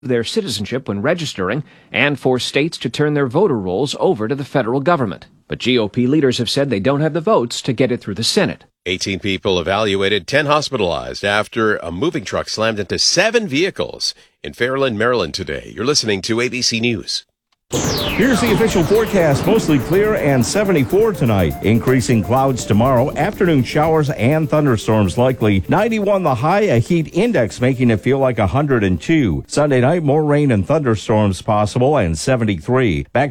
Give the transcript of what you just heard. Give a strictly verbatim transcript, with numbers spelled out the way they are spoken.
their citizenship when registering and force states to turn their voter rolls over to the federal government. But G O P leaders have said they don't have the votes to get it through the Senate. eighteen people evaluated, ten hospitalized after a moving truck slammed into seven vehicles in Fairland, Maryland today. You're listening to A B C News. Here's the official forecast. Mostly clear and seventy-four tonight. Increasing clouds tomorrow. Afternoon showers and thunderstorms likely. ninety-one the high. A heat index making it feel like one hundred two. Sunday night, more rain and thunderstorms possible, and seventy-three. Back